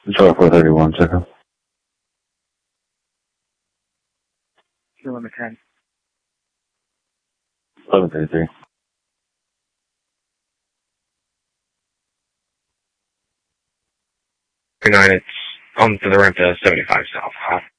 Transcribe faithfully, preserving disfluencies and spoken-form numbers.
Sorry, four thirty-one, second. Number ten. eleven thirty-three. Good night, it's on to the ramp to seventy-five south.